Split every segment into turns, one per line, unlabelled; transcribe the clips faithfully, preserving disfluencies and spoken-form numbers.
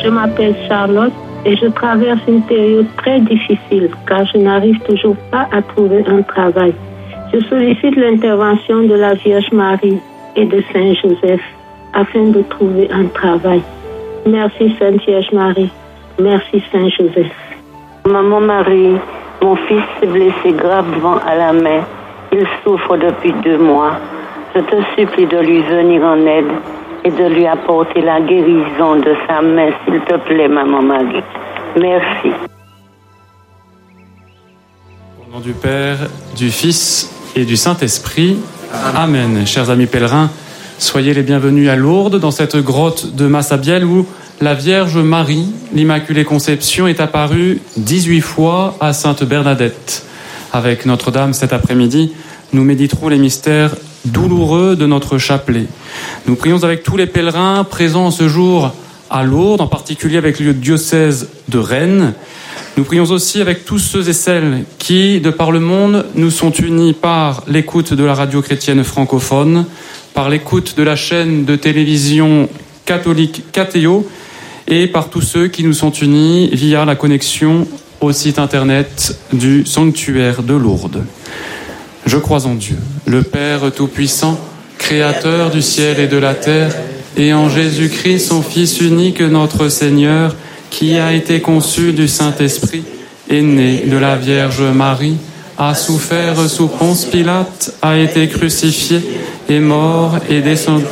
Je m'appelle Charlotte et je traverse une période très difficile car je n'arrive toujours pas à trouver un travail. Je sollicite l'intervention de la Vierge Marie et de Saint Joseph afin de trouver un travail. Merci Sainte Vierge Marie. Merci Saint Joseph.
Maman Marie, mon fils s'est blessé gravement à la main. Il souffre depuis deux mois. Je te supplie de lui venir en aide et de lui apporter la guérison de sa main, s'il te plaît, Maman Marie. Merci.
Au nom du Père, du Fils et du Saint-Esprit. Amen. Chers amis pèlerins, soyez les bienvenus à Lourdes, dans cette grotte de Massabielle où la Vierge Marie, l'Immaculée Conception, est apparue dix-huit fois à Sainte Bernadette. Avec Notre-Dame cet après-midi, nous méditerons les mystères douloureux de notre chapelet. Nous prions avec tous les pèlerins présents ce jour à Lourdes, en particulier avec le diocèse de Rennes. Nous prions aussi avec tous ceux et celles qui, de par le monde, nous sont unis par l'écoute de la radio chrétienne francophone, par l'écoute de la chaîne de télévision catholique Catéo et par tous ceux qui nous sont unis via la connexion au site internet du sanctuaire de Lourdes. Je crois en Dieu, le Père Tout-Puissant, Créateur du ciel et de la terre, et en Jésus-Christ, son Fils unique, notre Seigneur, qui a été conçu du Saint-Esprit, est né de la Vierge Marie, a souffert sous Ponce Pilate, a été crucifié, est mort et descendu,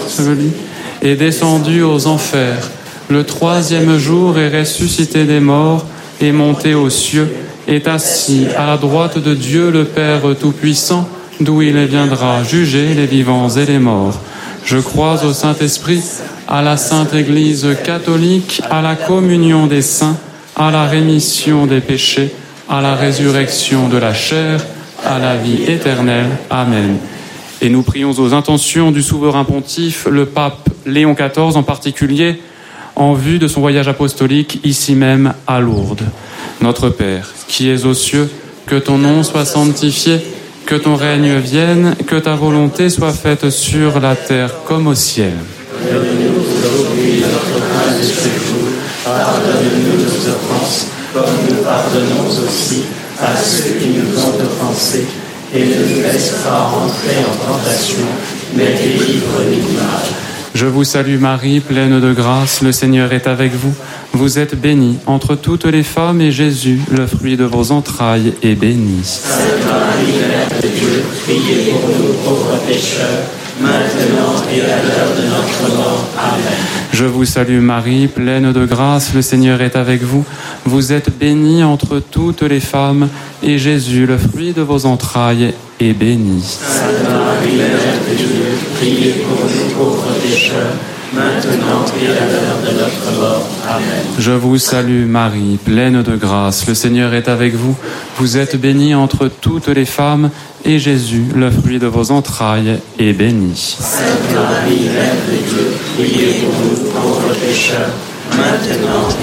est descendu aux enfers. Le troisième jour est ressuscité des morts, est monté aux cieux, est assis à la droite de Dieu le Père Tout-Puissant, d'où il viendra juger les vivants et les morts. Je crois au Saint-Esprit, à la Sainte Église catholique, à la communion des saints, à la rémission des péchés, à la résurrection de la chair, à la vie éternelle. Amen. Et nous prions aux intentions du souverain pontife, le pape Léon quatorze en particulier, en vue de son voyage apostolique ici même à Lourdes. Notre Père, qui es aux cieux, que ton nom soit sanctifié, que ton règne vienne, que ta volonté soit faite sur la terre comme au ciel.
Donne-nous aujourd'hui notre pain de ce jour. Pardonne-nous nos offenses, comme nous pardonnons aussi à ceux qui nous ont offensés. Et ne nous laisse pas entrer en tentation, mais délivre-nous du mal.
Je vous salue Marie, pleine de grâce, le Seigneur est avec vous. Vous êtes bénie entre toutes les femmes et Jésus, le fruit de vos entrailles, est béni.
Sainte Marie, Mère de Dieu, priez pour nous pauvres pécheurs, maintenant et à l'heure de notre mort. Amen.
Je vous salue Marie, pleine de grâce, le Seigneur est avec vous. Vous êtes bénie entre toutes les femmes et Jésus, le fruit de vos entrailles, est béni.
Sainte Marie, Mère de Dieu, priez pour nous pauvres pécheurs, maintenant et à l'heure de notre mort. Amen.
Je vous salue Marie, pleine de grâce, le Seigneur est avec vous. Vous êtes bénie entre toutes les femmes et Jésus, le fruit de vos entrailles, est béni.
Sainte Marie, Mère de Dieu, priez pour nous pauvres pécheurs, maintenant